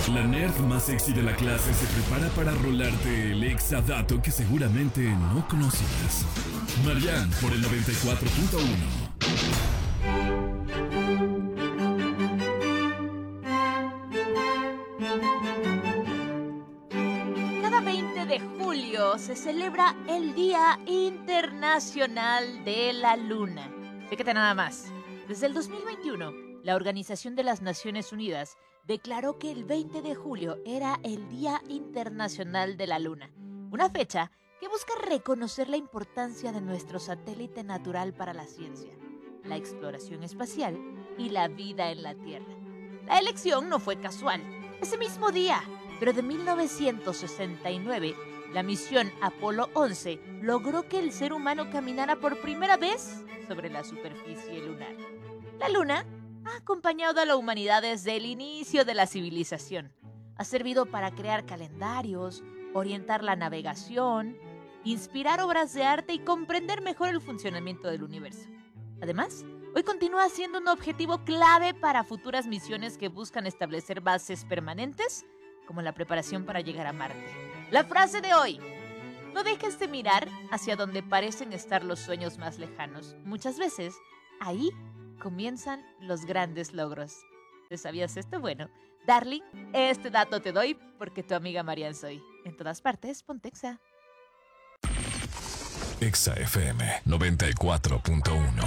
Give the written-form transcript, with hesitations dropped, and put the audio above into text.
La nerd más sexy de la clase se prepara para rolarte el exadato que seguramente no conocías. Marianne por el 94.1. Cada 20 de julio se celebra el Día Internacional de la Luna. Fíjate nada más. Desde el 2021, la Organización de las Naciones Unidas declaró que el 20 de julio era el Día Internacional de la Luna, una fecha que busca reconocer la importancia de nuestro satélite natural para la ciencia, la exploración espacial y la vida en la Tierra. La elección no fue casual. Ese mismo día, pero de 1969, la misión Apolo 11 logró que el ser humano caminara por primera vez sobre la superficie lunar. La Luna ha acompañado a la humanidad desde el inicio de la civilización. Ha servido para crear calendarios, orientar la navegación, inspirar obras de arte y comprender mejor el funcionamiento del universo. Además, hoy continúa siendo un objetivo clave para futuras misiones que buscan establecer bases permanentes, como la preparación para llegar a Marte. La frase de hoy: no dejes de mirar hacia donde parecen estar los sueños más lejanos. Muchas veces, ahí comienzan los grandes logros. ¿Te sabías esto? Bueno, darling, este dato te doy porque tu amiga Marian soy. En todas partes, Pontexa. Exa FM 94.1.